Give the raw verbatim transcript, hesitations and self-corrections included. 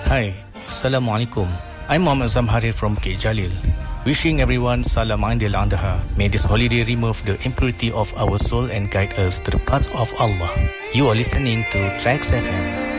Hai, Assalamualaikum. I'm Muhammad Zamharir from Bukit Jalil. Wishing everyone Salam Aidil Adha. May this holiday remove the impurity of our soul and guide us to the path of Allah. You are listening to Tracks F M.